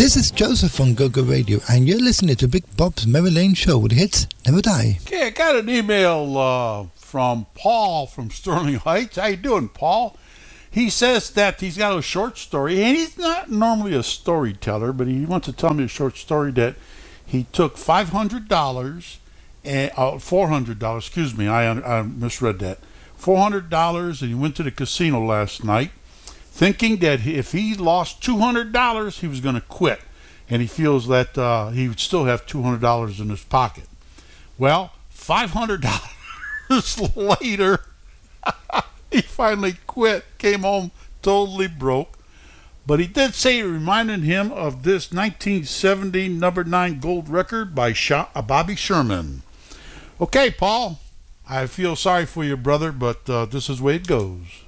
This is Joseph on GoGo Radio, and you're listening to Big Bob's Mary Lane Show, where the hits never die. Okay, I got an email from Paul from Sterling Heights. How you doing, Paul? He says that he's got a short story, and he's not normally a storyteller, but he wants to tell me a short story that he took $500 and $400. Excuse me, I misread that. $400, and he went to the casino last night, thinking that if he lost $200, he was going to quit, and he feels that he would still have $200 in his pocket. Well, $500 later, he finally quit, came home totally broke. But he did say it reminded him of this 1970 number 9 gold record by Bobby Sherman. Okay, Paul, I feel sorry for you, brother, but this is the way it goes.